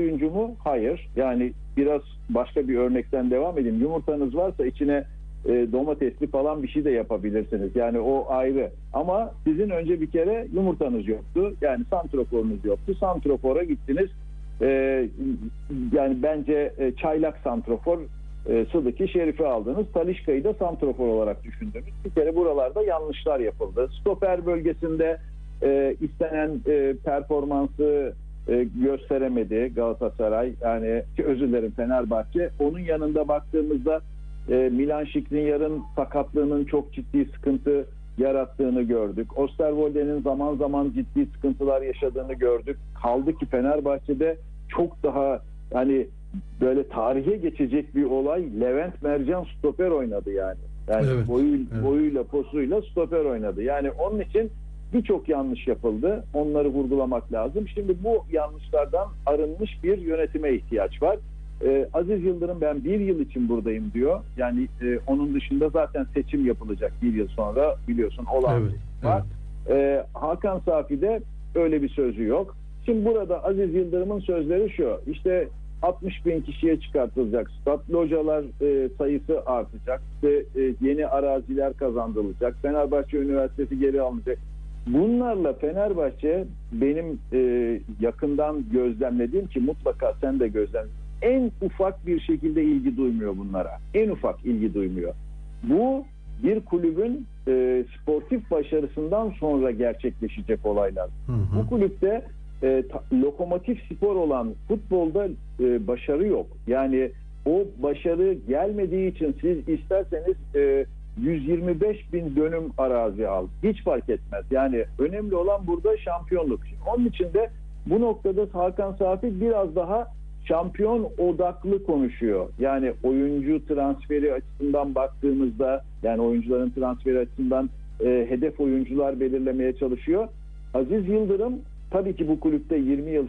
oyuncu mu? Hayır. Yani biraz başka bir örnekten devam edeyim. Yumurtanız varsa içine domatesli falan bir şey de yapabilirsiniz. Yani o ayrı. Ama sizin önce bir kere yumurtanız yoktu. Yani santroforunuz yoktu. Santrofora gittiniz. Yani bence çaylak santrofor Sıdıki Şerif'i aldınız. Talisca'yı da santrofor olarak düşündünüz. Bir kere buralarda yanlışlar yapıldı. Stoper bölgesinde istenen performansı gösteremedi Galatasaray. Yani özür dilerim, Fenerbahçe. Onun yanında baktığımızda Milan Skriniar'ın sakatlığının çok ciddi sıkıntı yarattığını gördük. Osterwolde'nin zaman zaman ciddi sıkıntılar yaşadığını gördük. Kaldı ki Fenerbahçe'de çok daha hani böyle tarihe geçecek bir olay, Levent Mercan stoper oynadı yani. Yani Evet, boyuyla posuyla stoper oynadı. Yani onun için birçok yanlış yapıldı. Onları vurgulamak lazım. Şimdi bu yanlışlardan arınmış bir yönetime ihtiyaç var. Aziz Yıldırım ben bir yıl için buradayım diyor. Yani onun dışında zaten seçim yapılacak bir yıl sonra, biliyorsun olan var. Hakan Safi'de öyle bir sözü yok. Şimdi burada Aziz Yıldırım'ın sözleri şu: İşte 60 bin kişiye çıkartılacak stat, localar sayısı artacak, işte, yeni araziler kazandırılacak, Fenerbahçe Üniversitesi geri alınacak. Bunlarla Fenerbahçe benim yakından gözlemlediğim, ki mutlaka sen de gözlemledin, en ufak bir şekilde ilgi duymuyor bunlara. En ufak ilgi duymuyor. Bu bir kulübün sportif başarısından sonra gerçekleşecek olaylar. Bu kulüpte lokomotif spor olan futbolda başarı yok. Yani o başarı gelmediği için siz isterseniz 125 bin dönüm arazi al. Hiç fark etmez. Yani önemli olan burada şampiyonluk. Şimdi onun için de bu noktada Hakan Safi biraz daha şampiyon odaklı konuşuyor. Yani oyuncu transferi açısından baktığımızda, yani oyuncuların transferi açısından hedef oyuncular belirlemeye çalışıyor. Aziz Yıldırım tabii ki bu kulüpte 20 yıl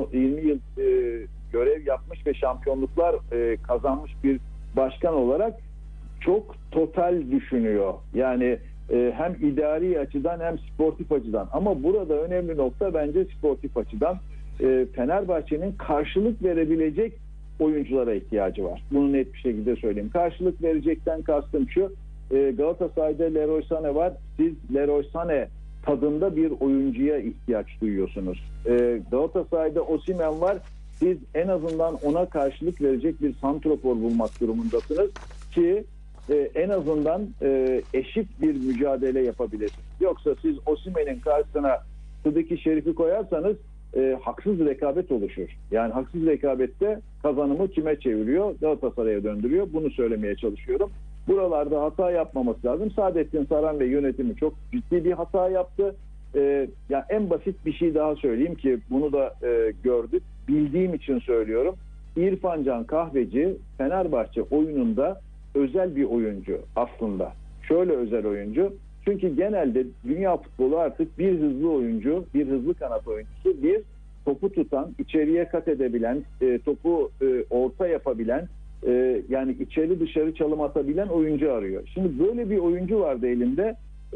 görev yapmış ve şampiyonluklar kazanmış bir başkan olarak çok total düşünüyor. Yani hem idari açıdan hem sportif açıdan. Ama burada önemli nokta bence sportif açıdan. Fenerbahçe'nin karşılık verebilecek oyunculara ihtiyacı var. Bunu net bir şekilde söyleyeyim. Karşılık verecekten kastım şu: Galatasaray'da Leroy Sané var. Siz Leroy Sané tadında bir oyuncuya ihtiyaç duyuyorsunuz. Galatasaray'da Osimhen var. Siz en azından ona karşılık verecek bir santrofor bulmak durumundasınız ki en azından eşit bir mücadele yapabilirsiniz. Yoksa siz Osimhen'in karşısına Sıdıki Şerif'i koyarsanız haksız rekabet oluşur. Yani haksız rekabette kazanımı kime çeviriyor? Galatasaray'a döndürüyor. Bunu söylemeye çalışıyorum. Buralarda hata yapmaması lazım. Saadettin Saran ve yönetimi çok ciddi bir hata yaptı. Yani en basit bir şey daha söyleyeyim ki bunu da gördük. Bildiğim için söylüyorum. İrfan Can Kahveci Fenerbahçe oyununda özel bir oyuncu aslında. Şöyle özel oyuncu. Çünkü genelde dünya futbolu artık bir hızlı oyuncu, bir hızlı kanat oyuncusu, bir topu tutan, içeriye kat edebilen, topu orta yapabilen, yani içeri dışarı çalım atabilen oyuncu arıyor. Şimdi böyle bir oyuncu vardı elinde.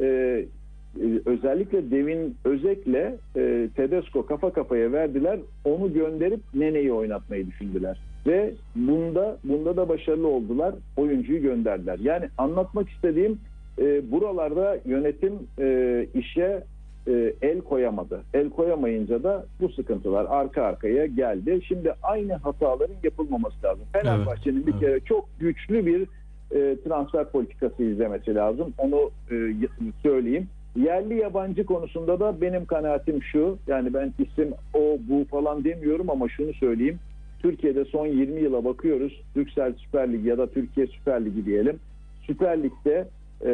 Özellikle Devin Özek'le Tedesco kafa kafaya verdiler. Onu gönderip Nene'yi oynatmayı düşündüler. Ve bunda da başarılı oldular. Oyuncuyu gönderdiler. Yani anlatmak istediğim, buralarda yönetim işe el koyamadı. El koyamayınca da bu sıkıntılar arka arkaya geldi. Şimdi aynı hataların yapılmaması lazım. Fenerbahçe'nin bir kere çok güçlü bir transfer politikası izlemesi lazım. Onu söyleyeyim. Yerli yabancı konusunda da benim kanaatim şu: yani ben isim o bu falan demiyorum ama şunu söyleyeyim. Türkiye'de son 20 yıla bakıyoruz. Türksel Süper Ligi ya da Türkiye Süper Ligi diyelim. Süper Lig'de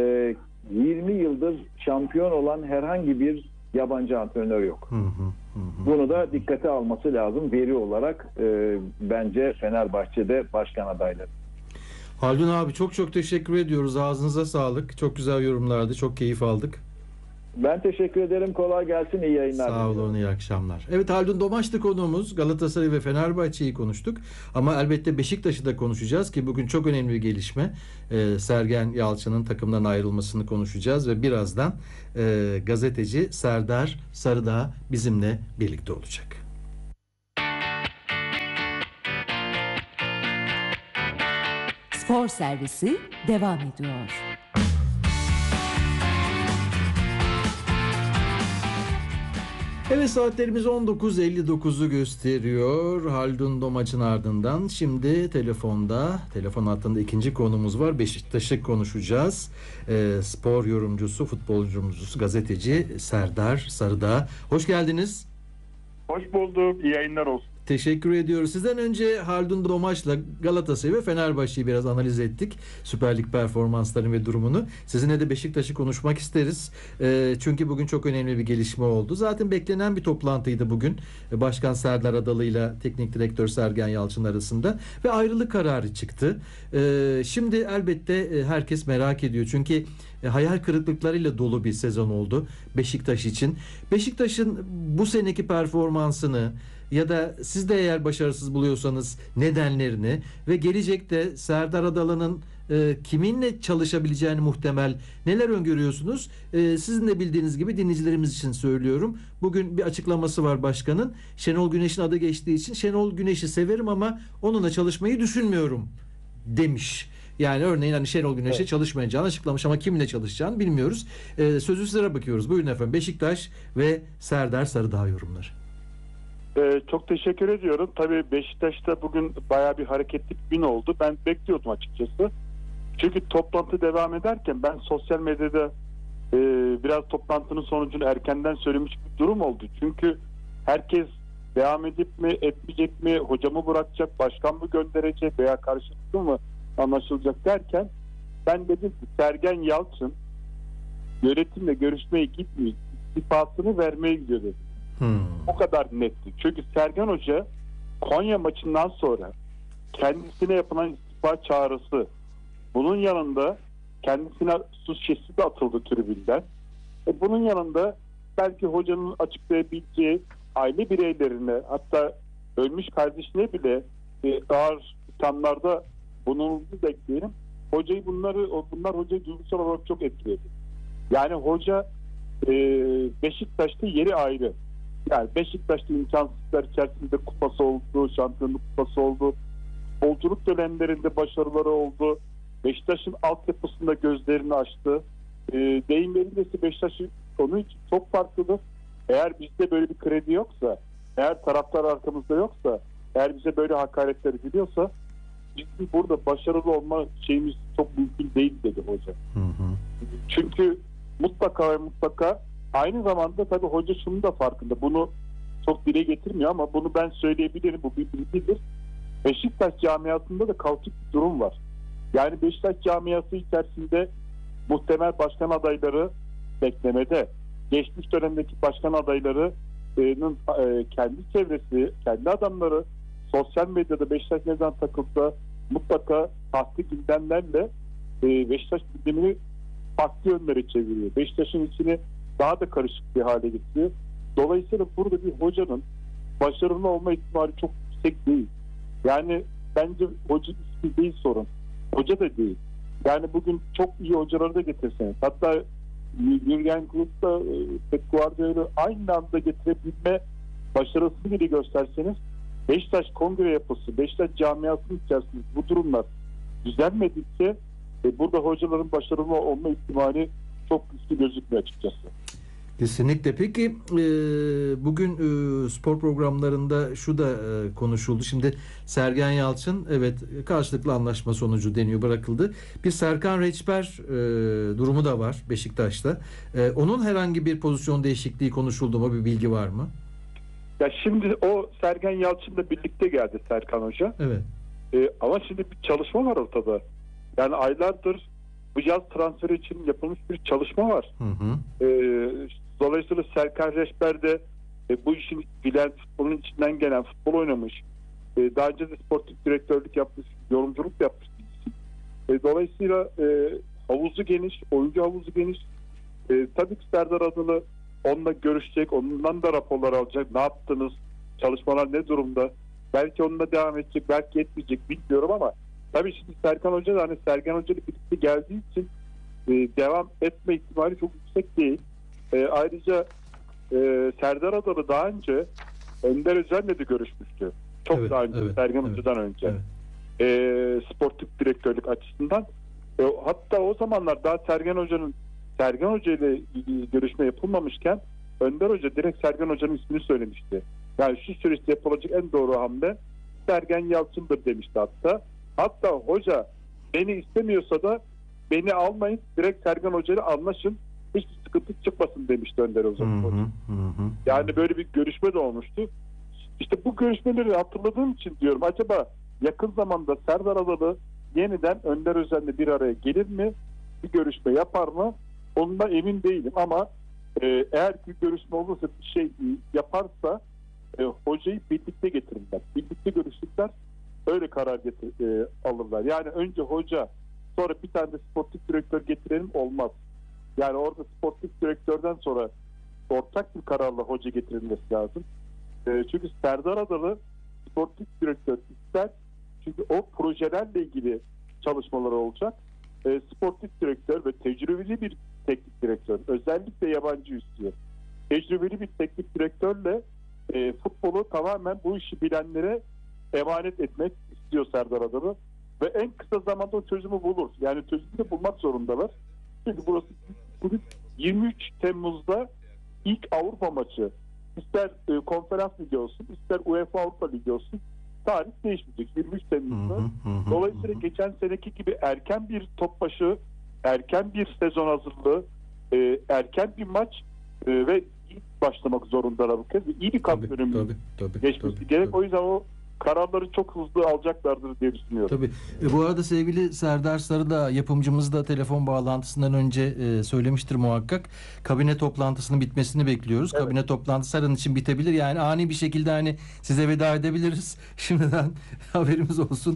20 yıldır şampiyon olan herhangi bir yabancı antrenör yok. Bunu da dikkate alması lazım veri olarak bence Fenerbahçe'de başkan adayları. Haldun abi çok çok teşekkür ediyoruz. Ağzınıza sağlık. Çok güzel yorumlardı. Çok keyif aldık. Ben teşekkür ederim. Kolay gelsin. İyi yayınlar. Sağ olun. İyi akşamlar. Evet, Haldun Domaç'tı konuğumuz. Galatasaray ve Fenerbahçe'yi konuştuk. Ama elbette Beşiktaş'ı da konuşacağız ki bugün çok önemli bir gelişme. Sergen Yalçın'ın takımdan ayrılmasını konuşacağız ve birazdan gazeteci Serdar Sarıdağ bizimle birlikte olacak. Spor servisi devam ediyor. Evet, saatlerimiz 19.59'u gösteriyor. Haldun Domaç'ın ardından şimdi telefon hattında ikinci konumuz var. Beşiktaş'ı konuşacağız. Spor yorumcusu, futbolcumuz, gazeteci Serdar Sarıdağ. Hoş geldiniz. Hoş bulduk. İyi yayınlar olsun. Teşekkür ediyoruz. Sizden önce Haldun Domaç'la Galatasaray ve Fenerbahçe'yi biraz analiz ettik. Süper Lig performanslarını ve durumunu. Sizinle de Beşiktaş'ı konuşmak isteriz. Çünkü bugün çok önemli bir gelişme oldu. Zaten beklenen bir toplantıydı bugün. Başkan Serdar Adalı ile Teknik Direktör Sergen Yalçın arasında ve ayrılık kararı çıktı. Şimdi elbette herkes merak ediyor. Çünkü hayal kırıklıklarıyla dolu bir sezon oldu Beşiktaş için. Beşiktaş'ın bu seneki performansını ya da siz de eğer başarısız buluyorsanız nedenlerini ve gelecekte Serdar Adalı'nın kiminle çalışabileceğini muhtemel neler öngörüyorsunuz? Sizin de bildiğiniz gibi dinleyicilerimiz için söylüyorum. Bugün bir açıklaması var başkanın. Şenol Güneş'in adı geçtiği için Şenol Güneş'i severim ama onunla çalışmayı düşünmüyorum demiş. Yani örneğin hani Şenol Güneş'e çalışmayacağını açıklamış ama kiminle çalışacağını bilmiyoruz. Sözü sizlere bakıyoruz. Buyurun efendim. Beşiktaş ve Serdar Sarıdağ yorumları. Çok teşekkür ediyorum. Tabii Beşiktaş'ta bugün bayağı bir hareketli bir gün oldu. Ben bekliyordum açıkçası. Çünkü toplantı devam ederken ben sosyal medyada biraz toplantının sonucunu erkenden söylemiş bir durum oldu. Çünkü herkes devam edip mi etmeyecek mi, hocamı bırakacak, başkan mı gönderecek veya karşılıklı mı anlaşılacak derken ben dedim ki Sergen Yalçın yönetimle görüşmeye gitmiyor, istifasını vermeye gidiyor dedim. O kadar netti. Çünkü Sergen Hoca Konya maçından sonra kendisine yapılan istifa çağrısı, bunun yanında kendisine su şişesi de atıldı tribünden. Bunun yanında belki hocanın açıklayabileceği aile bireylerine, hatta ölmüş kardeşine bile ağır ithamlarda bulunulduğunu bekleyelim. Bunlar hocayı duygusal olarak çok etkiledi. Yani hoca Beşiktaş'ta yeri ayrı. Yani Beşiktaş'ta imkansızlar içerisinde kupası oldu, şampiyonluk kupası oldu. Futbolculuk dönemlerinde başarıları oldu. Beşiktaş'ın altyapısında gözlerini açtı. Deyim yerindeyse Beşiktaş'ın konu için çok farklıdır. Eğer bizde böyle bir kredi yoksa, eğer taraftar arkamızda yoksa, eğer bize böyle hakaretler ediliyorsa bizim burada başarılı olma şeyimiz çok mümkün değil dedi hoca. Çünkü mutlaka ve mutlaka aynı zamanda tabii hoca şunun da farkında. Bunu çok dile getirmiyor ama bunu ben söyleyebilirim. Bu bir bilgidir. Beşiktaş camiasında da kaotik bir durum var. Yani Beşiktaş camiası içerisinde muhtemel başkan adayları beklemede. Geçmiş dönemdeki başkan adaylarının kendi çevresi, kendi adamları sosyal medyada Beşiktaş neden takılsa mutlaka farklı gündemlerle Beşiktaş gündemini farklı yönlere çeviriyor. Beşiktaş'ın içini daha da karışık bir hale getiriyor. Dolayısıyla burada bir hocanın başarılı olma ihtimali çok yüksek değil. Yani bence hoca ismi değil sorun. Hoca da değil. Yani bugün çok iyi hocaları da getirseniz, hatta Jürgen Klopp'ta Pep Guardiola'yı aynı anda getirebilme başarısını bile gösterseniz Beşiktaş kongre yapısı, Beşiktaş camiasının içerisinde bu durumlar düzelmedikçe burada hocaların başarılı olma ihtimali çok güçlü gözükmüyor açıkçası. Kesinlikle. Peki bugün spor programlarında şu da konuşuldu. Şimdi Sergen Yalçın evet karşılıklı anlaşma sonucu deniyor bırakıldı. Bir Serkan Reçber durumu da var Beşiktaş'ta. Onun herhangi bir pozisyon değişikliği konuşuldu mu? Bir bilgi var mı? Ya şimdi o Sergen Yalçın'la birlikte geldi Serkan Hoca. Evet. Ama şimdi bir çalışma var ortada. Yani aylardır bu yaz transferi için yapılmış bir çalışma var. Dolayısıyla Serkan Reçber de bu işin bilen, futbolun içinden gelen, futbol oynamış. Daha önce de sportif direktörlük yapmış, yorumculuk yapmış. Dolayısıyla havuzu geniş, oyuncu havuzu geniş. Tabii ki Serdar Adalı onunla görüşecek, ondan da raporlar alacak. Ne yaptınız? Çalışmalar ne durumda? Belki onunla devam edecek, belki etmeyecek bilmiyorum ama tabii şimdi Serkan Hoca da hani Sergen Hoca ile birlikte geldiği için devam etme ihtimali çok yüksek değil. Ayrıca Serdar Adalı daha önce Önder Özen'le de görüşmüştü. Çok daha önce, Sergen Hoca'dan önce. sportif direktörlük açısından. Hatta o zamanlar daha Sergen Hoca ile görüşme yapılmamışken Önder Hoca direkt Sergen Hoca'nın ismini söylemişti. Yani şu süreçte yapılacak en doğru hamle Sergen Yalçın'dır demişti hatta. Hatta hoca beni istemiyorsa da beni almayın, direkt Sergen Hoca ile anlaşın, hiçbir sıkıntı çıkmasın demişti Önder Hoca. Yani böyle bir görüşme de olmuştu. İşte bu görüşmeleri hatırladığım için diyorum, acaba yakın zamanda Serdar Adalı yeniden Önder Özen'le bir araya gelir mi? Bir görüşme yapar mı? Ondan emin değilim ama eğer ki görüşme olursa, bir şey yaparsa hocayı birlikte getirirler. Birlikte görüşürler, öyle karar alırlar. Yani önce hoca, sonra bir tane de sportif direktör getirelim olmaz. Yani orada sportif direktörden sonra ortak bir kararla hoca getirilmesi lazım. Çünkü Serdar Adalı sportif direktör ister. Çünkü o projelerle ilgili çalışmaları olacak. Sportif direktör ve tecrübeli bir teknik direktör, özellikle yabancı istiyor. Tecrübeli bir teknik direktörle futbolu tamamen bu işi bilenlere emanet etmek istiyor Serdar Adalı. Ve en kısa zamanda o çözümü bulur. Yani çözümü de bulmak zorundalar. Çünkü burası bugün 23 Temmuz'da ilk Avrupa maçı. İster konferans ligi olsun, ister UEFA Avrupa Ligi olsun, tarih değişmeyecek 23 Temmuz'da. Dolayısıyla geçen seneki gibi erken bir top başı, erken bir sezon hazırlığı, erken bir maç ve iyi başlamak zorundalar bu kez. İyi bir kamp dönemi geçmesi gerek. O yüzden o kararları çok hızlı alacaklardır diye düşünüyorum. Tabii. Bu arada sevgili Serdar Sarı da, yapımcımız da telefon bağlantısından önce söylemiştir muhakkak. Kabine toplantısının bitmesini bekliyoruz. Evet. Kabine toplantısı her an için bitebilir. Yani ani bir şekilde hani size veda edebiliriz. Şimdiden haberimiz olsun.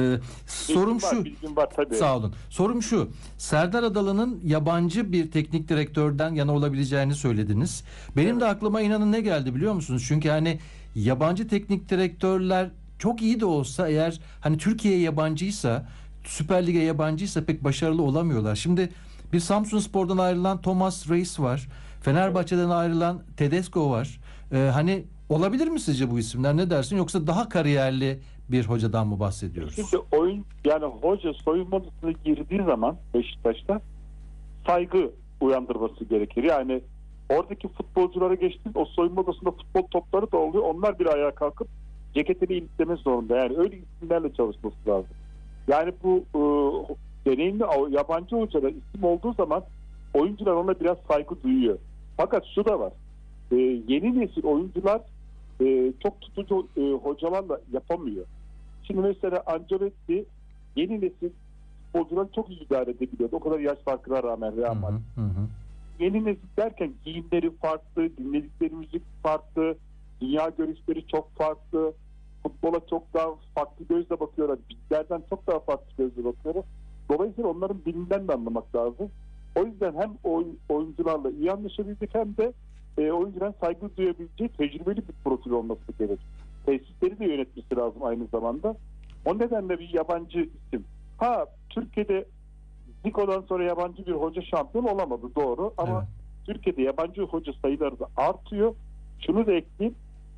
Sorum şu. Bilgim var tabii. Sağ olun. Sorum şu. Serdar Adalı'nın yabancı bir teknik direktörden yana olabileceğini söylediniz. Benim de aklıma inanın ne geldi biliyor musunuz? Çünkü hani yabancı teknik direktörler çok iyi de olsa, eğer hani Türkiye'ye yabancıysa, Süper Lig'e yabancıysa pek başarılı olamıyorlar. Şimdi bir Samsunspor'dan ayrılan Thomas Reis var. Fenerbahçe'den ayrılan Tedesco var. Hani olabilir mi sizce bu isimler? Ne dersin? Yoksa daha kariyerli bir hocadan mı bahsediyoruz? Şimdi yani hoca soyunma odasına girdiği zaman Beşiktaş'ta saygı uyandırması gerekir. Yani oradaki futbolculara geçtiğinde o soyunma odasında futbol topları da oluyor. Onlar bir ayağa kalkıp ceketini iliklemek zorunda. Yani öyle isimlerle çalışması lazım. Yani bu deneyimli yabancı hocalar isim olduğu zaman oyuncular ona biraz saygı duyuyor. Fakat şu da var. Yeni nesil oyuncular çok tutucu hocalarla yapamıyor. Şimdi mesela Ancelotti yeni nesil futbolcuları çok iyi idare edebiliyordu. O kadar yaş farkına rağmen Real Madrid. Yeni nesil derken giyimleri farklı, dinledikleri müzik farklı, dünya görüşleri çok farklı, futbola çok daha farklı gözle bakıyorlar. Bizlerden çok daha farklı gözle bakıyorlar. Dolayısıyla onların dilinden de anlamak lazım. O yüzden hem oyuncularla iyi anlaşabildik, hem de oyuncuların saygı duyabileceği tecrübeli bir profil olması gerek. Tesisleri de yönetmesi lazım aynı zamanda. O nedenle bir yabancı isim. Türkiye'de Zico'dan sonra yabancı bir hoca şampiyon olamadı, doğru, ama evet, Türkiye'de yabancı hoca sayıları da artıyor. Şunu da ekleyeyim,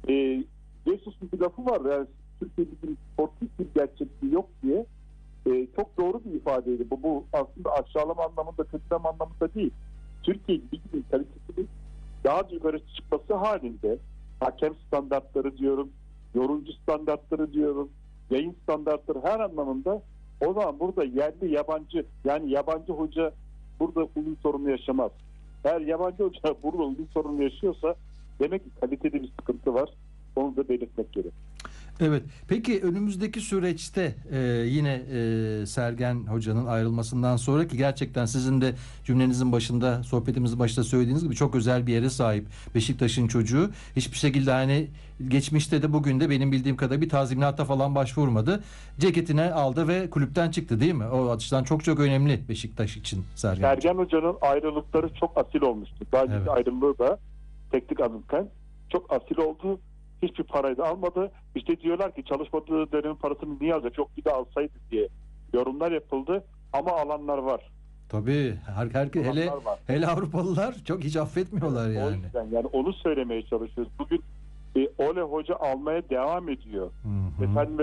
Jesus'un bir lafı var, yani Türkiye'de bir sportif bir gerçekliği yok diye. Çok doğru bir ifadeydi. Bu aslında aşağılama anlamında, kötüleme anlamında değil. Türkiye liginin kalitesinin daha yukarı çıkması halinde hakem standartları diyorum, yorumcu standartları diyorum, yayın standartları, her anlamında, o zaman burada yerli yabancı, yani yabancı hoca burada uyum sorunu yaşamaz. Eğer yabancı hoca burada uyum sorunu yaşıyorsa demek ki kalitede bir sıkıntı var. Onu da belirtmek gerek. Evet. Peki önümüzdeki süreçte yine Sergen Hoca'nın ayrılmasından sonra, ki gerçekten sizin de cümlenizin başında, sohbetimizin başında söylediğiniz gibi çok özel bir yere sahip Beşiktaş'ın çocuğu. Hiçbir şekilde hani geçmişte de bugün de benim bildiğim kadar bir tazminata falan başvurmadı. Ceketine aldı ve kulüpten çıktı, değil mi? O açıdan çok çok önemli Beşiktaş için Sergen Hoca'nın ayrılıkları çok asil olmuştu. Daha önce ayrılığı da teknik alırken çok asil oldu. Hiçbir parayı da almadı. İşte diyorlar ki çalışmadığı dönemin parasını niye alacak? Yok, bir de alsaydı diye yorumlar yapıldı. Ama alanlar var. Tabii. Hele Avrupalılar çok hiç affetmiyorlar yani. O yüzden yani onu söylemeye çalışıyoruz. Bugün Ole Hoca almaya devam ediyor. Efendim